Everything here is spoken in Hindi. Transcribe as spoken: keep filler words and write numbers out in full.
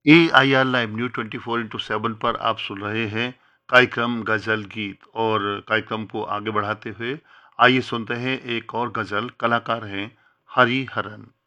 A I R live news twenty four into seven पर आप सुन रहे हैं कार्यक्रम गज़ल गीत। और कार्यक्रम को आगे बढ़ाते हुए आइए सुनते हैं एक और गज़ल। कलाकार हैं हरिहरन।